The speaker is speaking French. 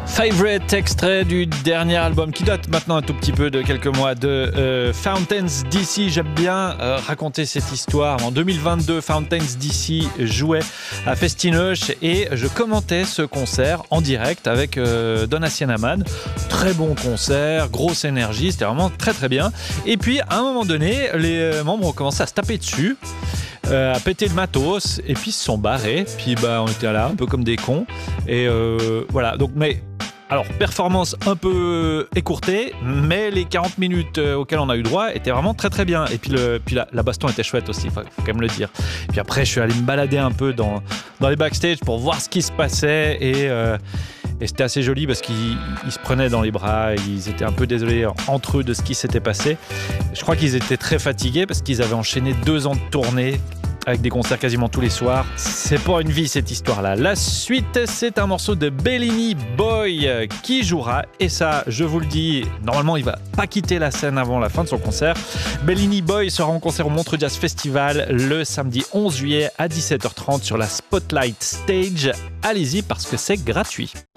Favorite, extrait du dernier album qui date maintenant un tout petit peu de quelques mois de Fountains DC. J'aime bien raconter cette histoire. En 2022, Fountains DC jouait à Festinoche et je commentais ce concert en direct avec Donna Cianaman. Très bon concert, grosse énergie, c'était vraiment très très bien. Et puis à un moment donné, les membres ont commencé à se taper dessus. À péter le matos et puis ils se sont barrés, puis on était là un peu comme des cons et voilà, donc mais alors performance un peu écourtée, mais les 40 minutes auxquelles on a eu droit étaient vraiment très très bien, et puis la baston était chouette aussi, faut quand même le dire. Et puis après je suis allé me balader un peu dans les backstage pour voir ce qui se passait et c'était assez joli parce qu'ils se prenaient dans les bras, ils étaient un peu désolés entre eux de ce qui s'était passé. Je crois qu'ils étaient très fatigués parce qu'ils avaient enchaîné 2 ans de tournée avec des concerts quasiment tous les soirs. C'est pas une vie cette histoire-là. La suite, c'est un morceau de Bellini Boy qui jouera, et ça, je vous le dis, normalement il va pas quitter la scène avant la fin de son concert. Bellini Boy sera en concert au Montreux Jazz Festival le samedi 11 juillet à 17h30 sur la Spotlight Stage. Allez-y parce que c'est gratuit.